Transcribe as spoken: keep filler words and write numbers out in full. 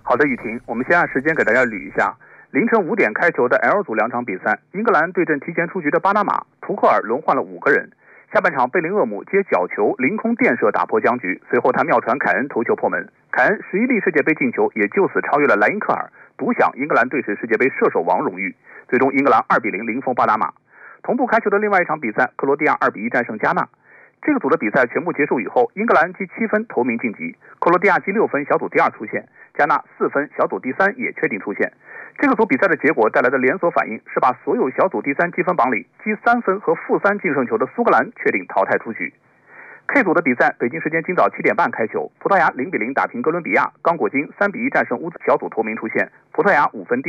好的，雨婷，我们先按时间给大家捋一下。凌晨五点开球的 L 组两场比赛，英格兰对阵提前出局的巴拿马，图克尔轮换了五个人。下半场，贝林厄姆接角球凌空垫射打破僵局，随后他妙传凯恩头球破门，凯恩十一粒世界杯进球也就此超越了莱因克尔，独享英格兰队史世界杯射手王荣誉。最终，英格兰二比零零封巴拿马。同步开球的另外一场比赛，克罗地亚二比一战胜加纳。这个组的比赛全部结束以后，英格兰积七分头名晋级，克罗地亚积六分小组第二出线，加纳四分小组第三也确定出线。这个组比赛的结果带来的连锁反应是把所有小组第三积分榜里积三分和负三净胜球的苏格兰确定淘汰出局。K 组的比赛，北京时间今早七点半开球，葡萄牙零比零打平哥伦比亚，刚果金三比一战胜乌兹，小组头名出线，葡萄牙五分第